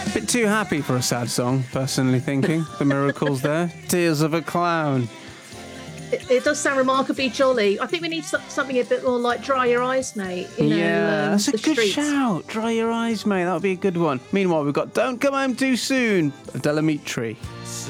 Bit too happy for a sad song, personally thinking. The Miracles there. Tears of a Clown. It does sound remarkably jolly. I think we need something a bit more like Dry Your Eyes, Mate. That's a The good Streets. shout. Dry Your Eyes, mate. That would be a good one. Meanwhile, we've got Don't Come Home Too Soon, Delamitri.